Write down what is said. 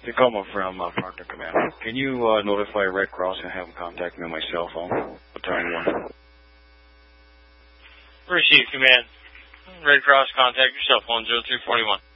Tacoma from Proctor Command. Can you notify Red Cross and have them contact me on my cell phone? Battalion 1. Receive, Command. Red Cross, contact your cell phone, 0341.